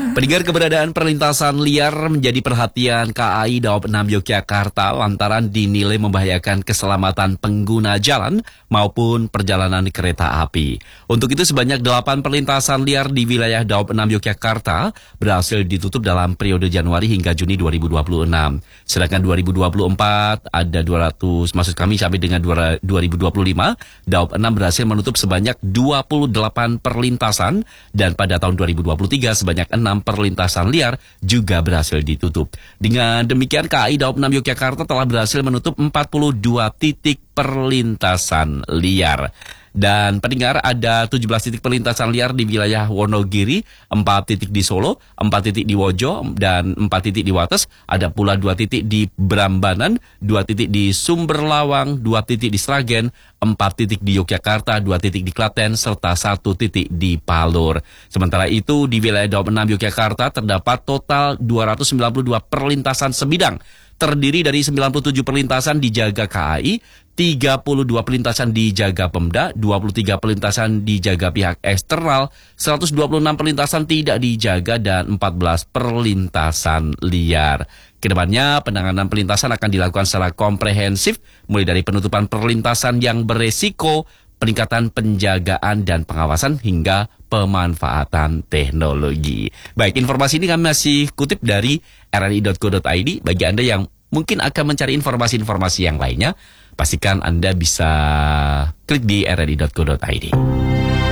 Pendengar, keberadaan perlintasan liar menjadi perhatian KAI Daob 6 Yogyakarta lantaran dinilai membahayakan keselamatan pengguna jalan maupun perjalanan kereta api. Untuk itu sebanyak 8 perlintasan liar di wilayah Daob 6 Yogyakarta berhasil ditutup dalam periode Januari hingga Juni 2026. Sedangkan 2024 ada 200, maksud kami sampai dengan 2025, Daob 6 berhasil menutup sebanyak 28 perlintasan dan pada tahun 2023 sebanyak 6 perlintasan liar juga berhasil ditutup. Dengan demikian KAI Daob 6 Yogyakarta telah berhasil menutup 42 titik perlintasan liar. Dan pendengar, ada 17 titik perlintasan liar di wilayah Wonogiri, 4 titik di Solo, 4 titik di Wojo, dan 4 titik di Wates. Ada pula 2 titik di Brambanan, 2 titik di Sumberlawang, 2 titik di Sragen, 4 titik di Yogyakarta, 2 titik di Klaten, serta 1 titik di Palur. Sementara itu, di wilayah Daob 6 Yogyakarta terdapat total 292 perlintasan sebidang, terdiri dari 97 perlintasan dijaga KAI, 32 perlintasan dijaga Pemda, 23 perlintasan dijaga pihak eksternal, 126 perlintasan tidak dijaga, dan 14 perlintasan liar. Kedepannya, penanganan perlintasan akan dilakukan secara komprehensif, mulai dari penutupan perlintasan yang beresiko, peningkatan penjagaan dan pengawasan, hingga pemanfaatan teknologi. Baik, informasi ini kami masih kutip dari rri.co.id. Bagi Anda yang mungkin akan mencari informasi-informasi yang lainnya, pastikan Anda bisa klik di rri.co.id.